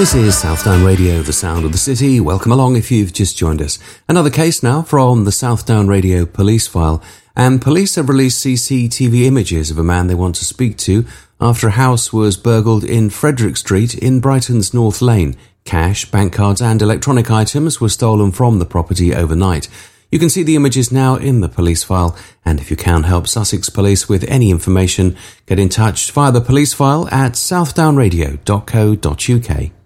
This is Southdown Radio, the sound of the city. Welcome along if you've just joined us. Another case now from the Southdown Radio police file. And police have released CCTV images of a man they want to speak to after a house was burgled in Frederick Street in Brighton's North Lane. Cash, bank cards and electronic items were stolen from the property overnight. You can see the images now in the police file, and if you can help Sussex Police with any information, get in touch via the police file at southdownradio.co.uk.